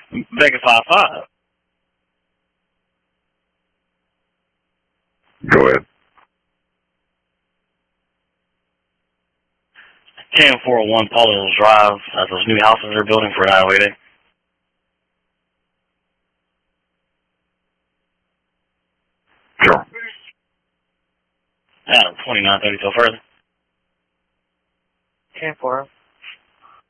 Vegas 5-5. Go ahead. 10401 Paul Drive. Those new houses they're building for an IOA day. Sure. Adam, 2930 till further. 10-4.